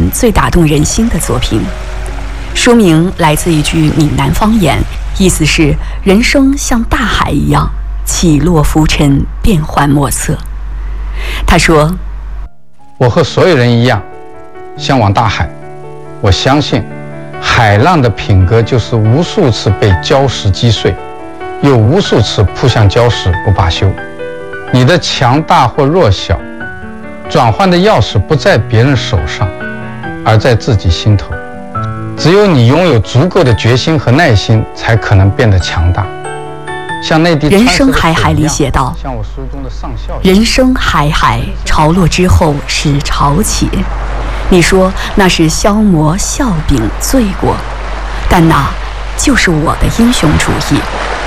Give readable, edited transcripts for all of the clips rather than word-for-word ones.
最打动人心的作品。书名来自一句闽南方言，意思是人生像大海一样起落浮沉，变幻莫测。他说， 我和所有人一样向往大海，我相信海浪的品格就是无数次被礁石击碎，又无数次扑向礁石不罢休。你的强大或弱小，转换的钥匙不在别人手上，而在自己心头。只有你拥有足够的决心和耐心，才可能变得强大。像内地人生海海里写道， 像我书中的上校， 人生海海，潮落之后是潮起。你说那是消磨笑柄罪过，但那就是我的英雄主义。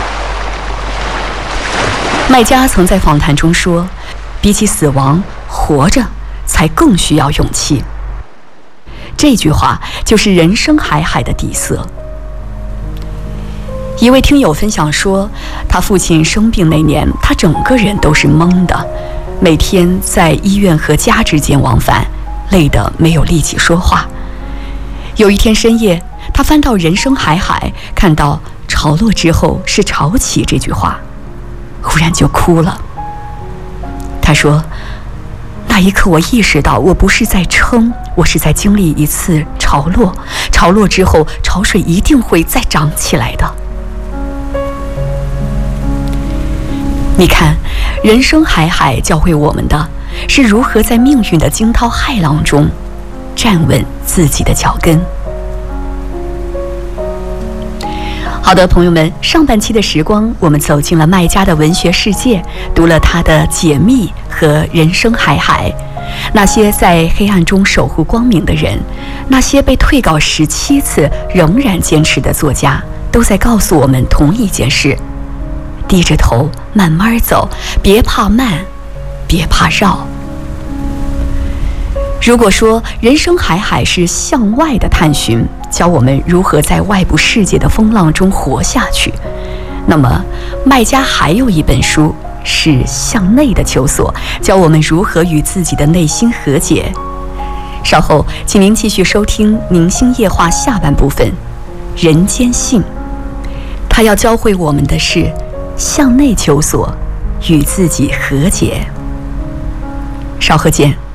麦家曾在访谈中说，比起死亡，活着才更需要勇气。这句话就是人生海海的底色。一位听友分享说，他父亲生病那年，他整个人都是懵的，每天在医院和家之间往返，累得没有力气说话。有一天深夜，他翻到人生海海，看到潮落之后是潮起这句话，忽然就哭了。他说，那一刻我意识到，我不是在撑，我是在经历一次潮落，潮落之后潮水一定会再涨起来的。你看，人生海海教会我们的是如何在命运的惊涛骇浪中站稳自己的脚跟。好的，朋友们，上半期的时光，我们走进了麦家的文学世界，读了他的解密和人生海海。那些在黑暗中守护光明的人，那些被退稿17次仍然坚持的作家，都在告诉我们同一件事：低着头慢慢走，别怕慢，别怕绕。如果说人生海海是向外的探寻，教我们如何在外部世界的风浪中活下去，那么麦家还有一本书是向内的求索，教我们如何与自己的内心和解。稍后请您继续收听《明星夜话》下半部分《人间性》，它要教会我们的是向内求索，与自己和解。稍后见。